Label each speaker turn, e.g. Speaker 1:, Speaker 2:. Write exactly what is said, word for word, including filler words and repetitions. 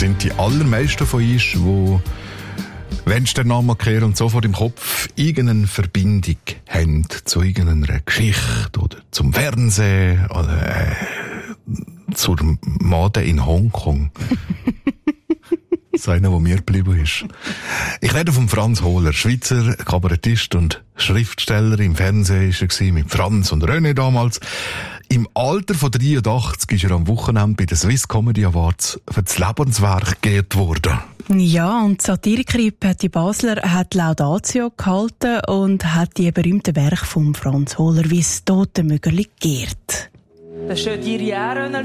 Speaker 1: sind die allermeisten von uns, die, wenn sie den Namen kehren und sofort im Kopf irgendeine Verbindung haben zu irgendeiner Geschichte oder zum Fernsehen oder äh, zur Mode in Hongkong. Das ist einer, der mir geblieben ist. Ich rede von Franz Hohler, Schweizer Kabarettist und Schriftsteller. Im Fernsehen war er mit Franz und René damals. Im Alter von dreiundachtzig ist er am Wochenende bei den Swiss Comedy Awards für das Lebenswerk geehrt worden.
Speaker 2: Ja, und die Satiriker Patti Basler hat Laudatio gehalten und hat die berühmten Werke von Franz Hohler wie das Totenmögerli geehrt.
Speaker 3: Das steht ihre Ehre